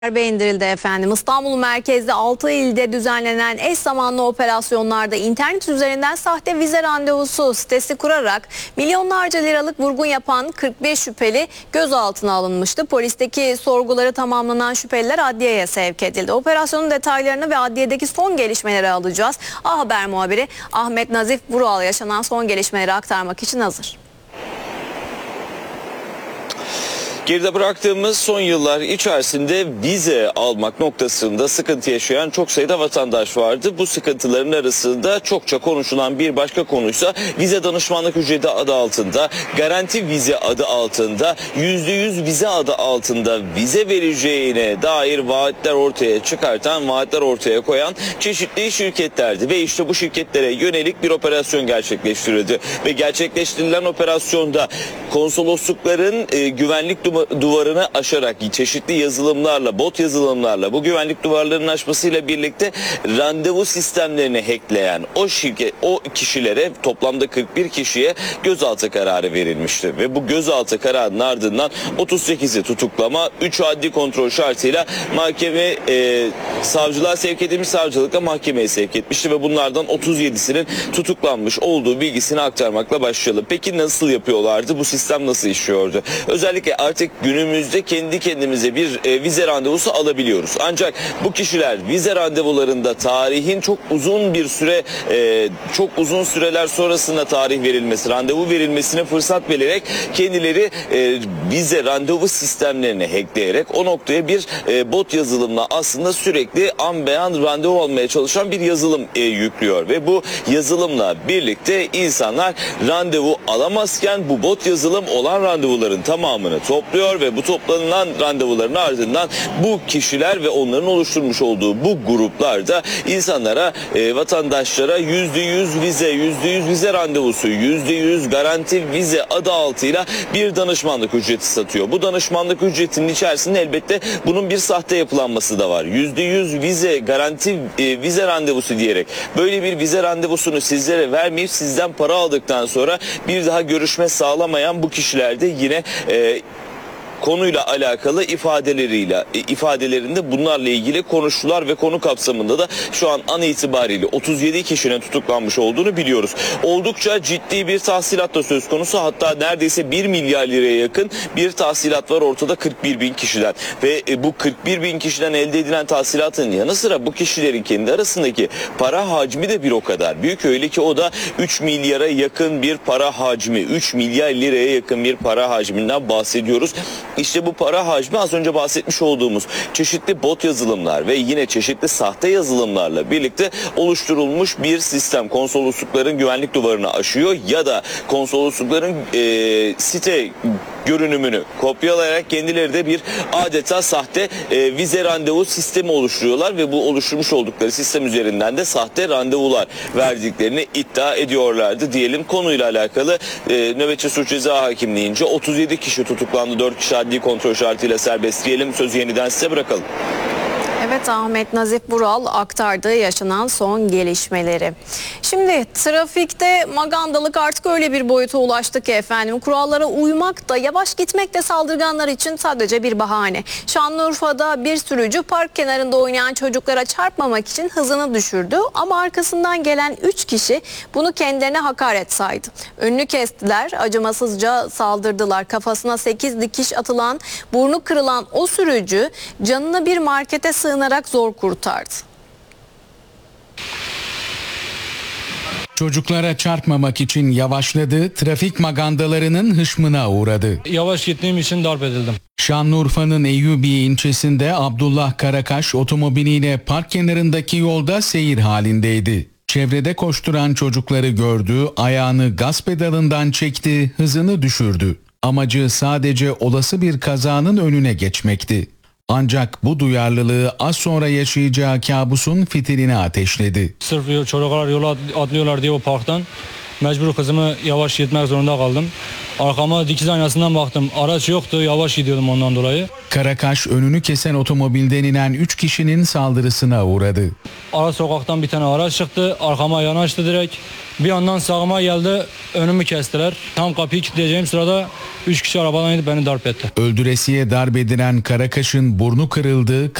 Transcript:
Darbe indirildi efendim. İstanbul merkezli 6 ilde düzenlenen eş zamanlı operasyonlarda internet üzerinden sahte vize randevusu sitesi kurarak milyonlarca liralık vurgun yapan 45 şüpheli gözaltına alınmıştı. Polisteki sorguları tamamlanan şüpheliler adliyeye sevk edildi. Operasyonun detaylarını ve adliyedeki son gelişmeleri alacağız. A Haber muhabiri Ahmet Nazif Vural yaşanan son gelişmeleri aktarmak için hazır. Geride bıraktığımız son yıllar içerisinde vize almak noktasında sıkıntı yaşayan çok sayıda vatandaş vardı. Bu sıkıntıların arasında çokça konuşulan bir başka konuysa vize danışmanlık ücreti adı altında, garanti vize adı altında, %100 vize adı altında vize vereceğine dair vaatler ortaya çıkartan, vaatler ortaya koyan çeşitli şirketlerdi. Ve işte bu şirketlere yönelik bir operasyon gerçekleştirildi. Ve gerçekleştirilen operasyonda konsoloslukların güvenlik duvarını aşarak çeşitli yazılımlarla, bot yazılımlarla bu güvenlik duvarlarının aşmasıyla birlikte randevu sistemlerini hackleyen o kişilere, toplamda 41 kişiye gözaltı kararı verilmişti. Ve bu gözaltı kararının ardından 38'i tutuklama, 3 adli kontrol şartıyla mahkeme savcılığa sevk edilmiş, savcılıkla mahkemeye sevk etmişti ve bunlardan 37'sinin tutuklanmış olduğu bilgisini aktarmakla başlayalım. Peki nasıl yapıyorlardı? Bu sistem nasıl işliyordu? Özellikle artık günümüzde kendi kendimize bir vize randevusu alabiliyoruz. Ancak bu kişiler vize randevularında tarihin çok uzun bir süre, çok uzun süreler sonrasında tarih verilmesi, randevu verilmesine fırsat vererek kendileri vize randevu sistemlerini hackleyerek o noktaya bir bot yazılımla aslında sürekli an beyan randevu almaya çalışan bir yazılım yüklüyor ve bu yazılımla birlikte insanlar randevu alamazken bu bot yazılım olan randevuların tamamını topluyor ve bu toplanan randevuların ardından bu kişiler ve onların oluşturmuş olduğu bu gruplar da insanlara, vatandaşlara %100 vize, %100 vize randevusu, %100 garanti vize adı altıyla bir danışmanlık ücreti satıyor. Bu danışmanlık ücretinin içerisinde elbette bunun bir sahte yapılanması da var. %100 vize, garanti vize randevusu diyerek böyle bir vize randevusunu sizlere vermeyip sizden para aldıktan sonra bir daha görüşme sağlamayan bu kişiler de yine konuyla alakalı ifadelerinde bunlarla ilgili konuştular ve konu kapsamında da şu an an itibariyle 37 kişinin tutuklanmış olduğunu biliyoruz. Oldukça ciddi bir tahsilat da söz konusu, hatta neredeyse 1 milyar liraya yakın bir tahsilat var ortada 41 bin kişiden ve bu 41 bin kişiden elde edilen tahsilatın yanı sıra bu kişilerin kendi arasındaki para hacmi de bir o kadar büyük, öyle ki o da 3 milyara yakın bir para hacmi, 3 milyar liraya yakın bir para hacminden bahsediyoruz. İşte bu para hacmi az önce bahsetmiş olduğumuz çeşitli bot yazılımlar ve yine çeşitli sahte yazılımlarla birlikte oluşturulmuş bir sistem. Konsoloslukların güvenlik duvarını aşıyor ya da konsoloslukların site görünümünü kopyalayarak kendileri de bir adeta sahte vize randevu sistemi oluşturuyorlar ve bu oluşturmuş oldukları sistem üzerinden de sahte randevular verdiklerini iddia ediyorlardı diyelim. Konuyla alakalı nöbetçi suç ceza hakimliğince 37 kişi tutuklandı, 4 kişi adli kontrol şartıyla serbest diyelim. Sözü yeniden size bırakalım. Evet, Ahmet Nazif Vural aktardığı yaşanan son gelişmeleri. Şimdi trafikte magandalık artık öyle bir boyuta ulaştı ki efendim, kurallara uymak da yavaş gitmek de saldırganlar için sadece bir bahane. Şanlıurfa'da bir sürücü park kenarında oynayan çocuklara çarpmamak için hızını düşürdü ama arkasından gelen 3 kişi bunu kendilerine hakaret saydı. Önünü kestiler, acımasızca saldırdılar. Kafasına 8 dikiş atılan, burnu kırılan o sürücü canını bir markete sığınarak zor kurtardı. Çocuklara çarpmamak için yavaşladı, trafik magandalarının hışmına uğradı. Yavaş gittiğim için darp edildim. Şanlıurfa'nın Eyyubiye ilçesinde Abdullah Karakaş otomobiliyle park kenarındaki yolda seyir halindeydi. Çevrede koşturan çocukları gördü, ayağını gaz pedalından çekti, hızını düşürdü. Amacı sadece olası bir kazanın önüne geçmekti. Ancak bu duyarlılığı az sonra yaşayacağı kabusun fitilini ateşledi. Sırf çocuklar yola atlıyorlar diye o parktan Mecbur kızımı yavaş gitmek zorunda kaldım. Arkama dikiz aynasından baktım. Araç yoktu, yavaş gidiyordum ondan dolayı. Karakaş önünü kesen otomobilden inen 3 kişinin saldırısına uğradı. Ara sokaktan bir tane araç çıktı. Arkama yanaştı direkt. Bir yandan sağıma geldi. Önümü kestiler. Tam kapıyı kilitleyeceğim sırada 3 kişi arabadan inip beni darp etti. Öldüresiye darp edilen Karakaş'ın burnu kırıldı,